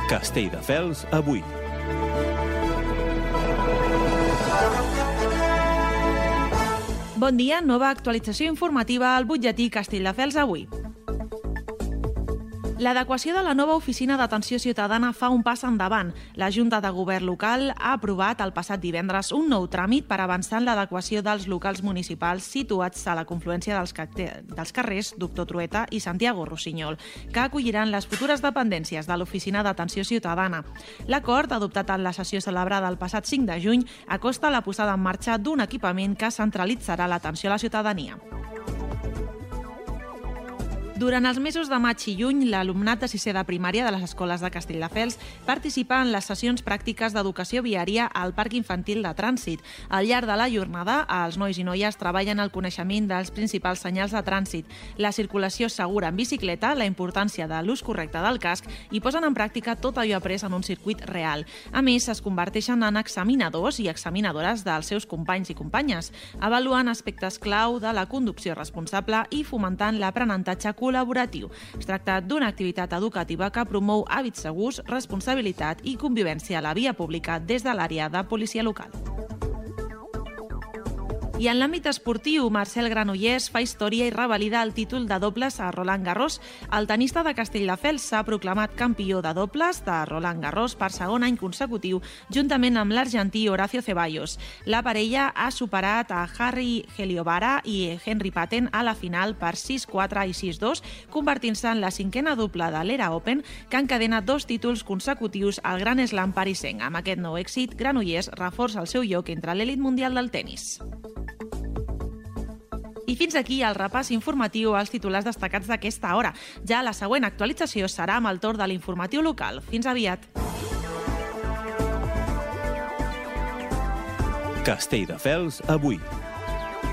Castelldefels avui. Bon dia, nova actualització informativa al butlletí Castelldefels avui. L'adequació de la nova oficina d'atenció ciutadana fa un pas endavant. La Junta de Govern local ha aprovat el passat divendres un nou tràmit per avançar en l'adequació dels locals municipals situats a la confluència dels carrers Doctor Trueta i Santiago Rossinyol, que acolliran les futures dependències de l'Oficina d'Atenció Ciutadana. L'acord, adoptat en la sessió celebrada el passat 5 de juny, acosta la posada en marxa d'un equipament que centralitzarà l'atenció a la ciutadania. Durant els mesos de maig i juny, l'alumnat de sisè de primària de les escoles de Castelldefels participa en les sessions pràctiques d'educació viària al Parc Infantil de Trànsit. Al llarg de la jornada, els nois i noies treballen el coneixement dels principals senyals de trànsit, la circulació segura en bicicleta, la importància de l'ús correcte del casc i posen en pràctica tot allò après en un circuit real. A més, es converteixen en examinadors i examinadores dels seus companys i companyes, avaluant aspectes clau de la conducció responsable i fomentant l'aprenentatge col·laboratiu. Es tracta d'una activitat educativa que promou hàbits segurs, responsabilitat i convivència a la via pública des de l'àrea de policia local. I en l'àmbit esportiu, Marcel Granollers fa història i revalida el títol de dobles a Roland Garros. El tenista de Castelldefels s'ha proclamat campió de dobles de Roland Garros per segon any consecutiu, juntament amb l'argentí Horacio Ceballos. La parella ha superat a Harry Heliobara i Henry Patten a la final per 6-4 i 6-2, convertint-se en la cinquena doble de l'Era Open, que encadena 2 títols consecutius al Grand Slam parisenc. Amb aquest nou èxit, Granollers reforça el seu lloc entre l'elit mundial del tenis. I fins aquí el repàs informatiu als titulars destacats d'aquesta hora. Ja la següent actualització serà amb el torn de l'informatiu local. Fins aviat. Castelldefels avui.